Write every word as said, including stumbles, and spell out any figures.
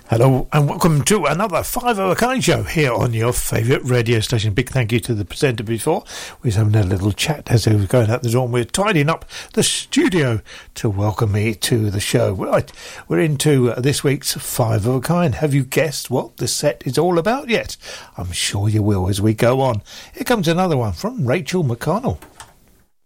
Hello and welcome to another Five of a Kind show here on your favourite radio station. Big thank you to the presenter before. We was having a little chat as we were going out the door and we're tidying up the studio to welcome me to the show. Right, we're into this week's Five of a Kind. Have you guessed what the set is all about yet? I'm sure you will as we go on. Here comes another one from Rachel McConnell.